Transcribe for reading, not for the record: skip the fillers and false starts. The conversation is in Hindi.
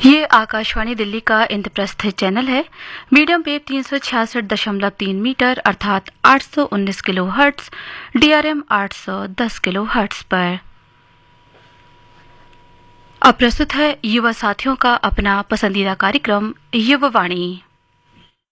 ये आकाशवाणी दिल्ली का इंद्रप्रस्थ चैनल है। मीडियम वेव 366.3 मीटर अर्थात 819 kilo hertz, DRM 810 kilo hertz पर। अब प्रस्तुत है युवा साथियों का अपना पसंदीदा कार्यक्रम युवावाणी।